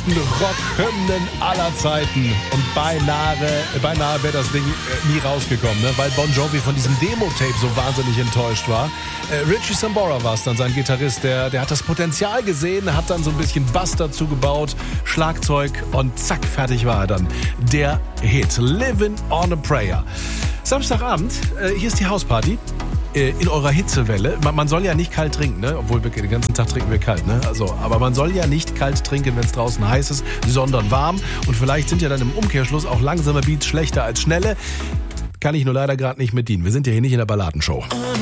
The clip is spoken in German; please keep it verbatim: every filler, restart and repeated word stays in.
größten Rockhymnen aller Zeiten. Und beinahe, beinahe wäre das Ding äh, nie rausgekommen, ne? Weil Bon Jovi von diesem Demo-Tape so wahnsinnig enttäuscht war. Äh, Richie Sambora war es dann, sein Gitarrist, der, der hat das Potenzial gesehen, hat dann so ein bisschen Bass dazu gebaut, Schlagzeug und zack, fertig war er dann. Der Hit Living on a Prayer. Samstagabend, äh, hier ist die Hausparty. In eurer Hitzewelle. Man, man soll ja nicht kalt trinken, ne? Obwohl wir den ganzen Tag trinken wir kalt, ne? Also, aber man soll ja nicht kalt trinken, wenn es draußen heiß ist, sondern warm. Und vielleicht sind ja dann im Umkehrschluss auch langsame Beats schlechter als schnelle. Kann ich nur leider gerade nicht mit dienen. Wir sind ja hier nicht in der Balladenshow.